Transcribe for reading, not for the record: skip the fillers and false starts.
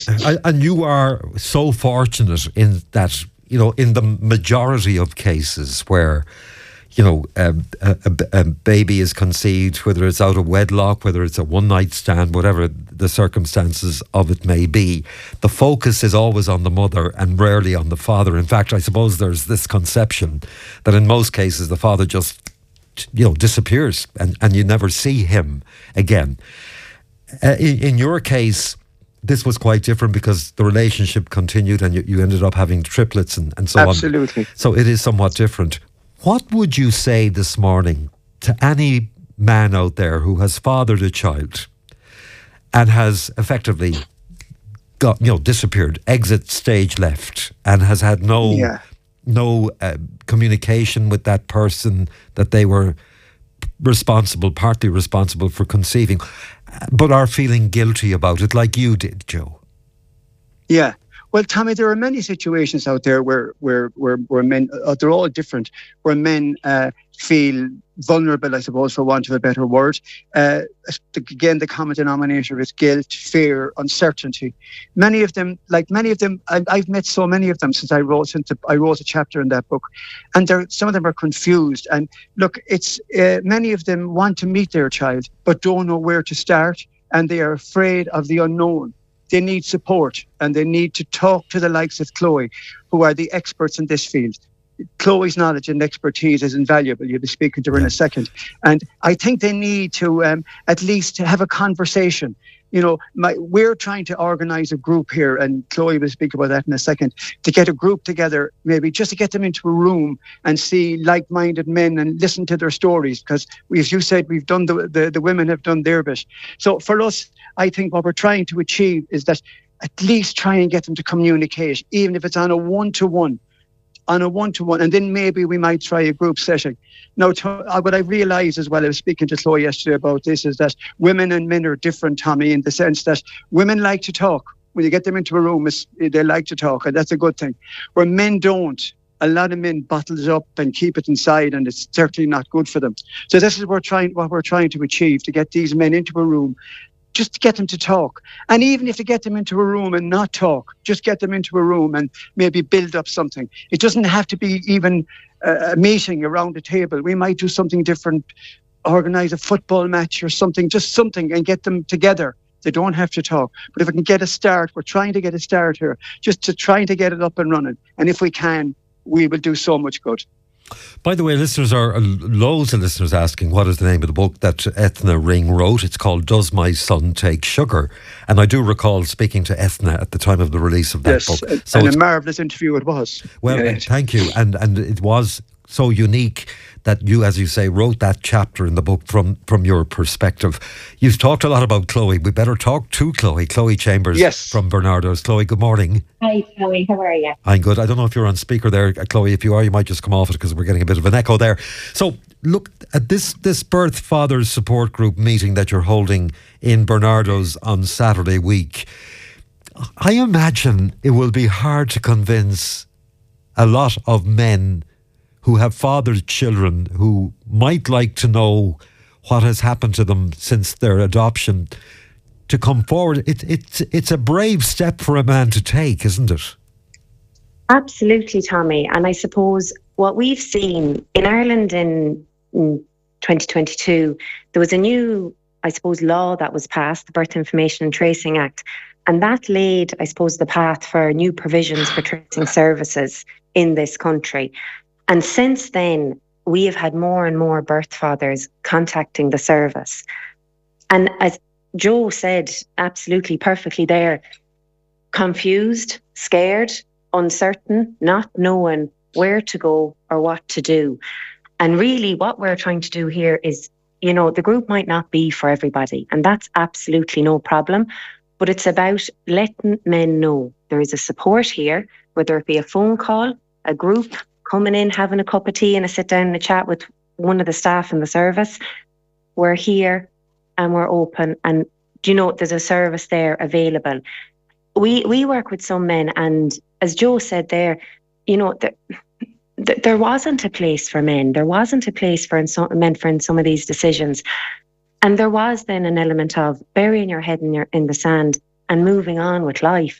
And you are so fortunate in that, in the majority of cases where, a baby is conceived, whether it's out of wedlock, whether it's a one-night stand, whatever the circumstances of it may be, the focus is always on the mother and rarely on the father. In fact, I suppose there's this conception that in most cases the father just, disappears and you never see him again. In your case, this was quite different because the relationship continued and you ended up having triplets and so on. Absolutely. So it is somewhat different. What would you say this morning to any man out there who has fathered a child and has effectively disappeared, exit stage left, and has had no communication with that person that they were partly responsible for conceiving, but are feeling guilty about it like you did, Joe? Yeah. Well, Tommy, there are many situations out there where men, they're all different, where men feel vulnerable, I suppose, for want of a better word. Again, the common denominator is guilt, fear, uncertainty. Many of them, I've met so many of them since I wrote a chapter in that book, and some of them are confused. And look, it's many of them want to meet their child, but don't know where to start, and they are afraid of the unknown. They need support, and they need to talk to the likes of Chloe, who are the experts in this field. Chloe's knowledge and expertise is invaluable. You'll be speaking to her in a second. And I think they need to at least have a conversation. We're trying to organise a group here, and Chloe will speak about that in a second, to get a group together, maybe just to get them into a room and see like-minded men and listen to their stories, because as you said, we've done the women have done their bit. So for us, I think what we're trying to achieve is that at least try and get them to communicate, even if it's on a one-to-one, and then maybe we might try a group setting. Now, what I realised as well, I was speaking to Chloe yesterday about this, is that women and men are different, Tommy, in the sense that women like to talk. When you get them into a room, they like to talk, and that's a good thing. Where men don't. A lot of men bottle it up and keep it inside, and it's certainly not good for them. So this is what we're trying to achieve, to get these men into a room, just to get them to talk. And even if you get them into a room and not talk, just get them into a room and maybe build up something. It doesn't have to be even a meeting around a table. We might do something different, organise a football match or something, just something, and get them together. They don't have to talk. But if we can get a start, we're trying to get a start here, just to trying to get it up and running. And if we can, we will do so much good. By the way, loads of listeners asking what is the name of the book that Ethna Ring wrote. It's called Does My Son Take Sugar? And I do recall speaking to Ethna at the time of the release of that book. So and a marvellous interview it was. Well, thank you. And it was so unique that you, as you say, wrote that chapter in the book from your perspective. You've talked a lot about Chloe. We better talk to Chloe Chambers from Bernardo's. Chloe, good morning. Hi, Chloe. How are you? I'm good. I don't know if you're on speaker there, Chloe. If you are, you might just come off it because we're getting a bit of an echo there. So look at this Birth Fathers Support Group meeting that you're holding in Bernardo's on Saturday week. I imagine it will be hard to convince a lot of men who have fathered children who might like to know what has happened to them since their adoption to come forward. It's a brave step for a man to take, isn't it? Absolutely, Tommy. And I suppose what we've seen in Ireland in 2022, there was a new, law that was passed, the Birth Information and Tracing Act. And that laid, the path for new provisions for tracing services in this country. And since then, we have had more and more birth fathers contacting the service. And as Joe said, absolutely perfectly there, confused, scared, uncertain, not knowing where to go or what to do. And really what we're trying to do here is, the group might not be for everybody, and that's absolutely no problem. But it's about letting men know there is a support here, whether it be a phone call, a group, coming in, having a cup of tea and a sit down and a chat with one of the staff in the service. We're here and we're open, and there's a service there available. We work with some men, and as Joe said there, there wasn't a place for men. There wasn't a place for men for in some of these decisions. And there was then an element of burying your head in the sand and moving on with life.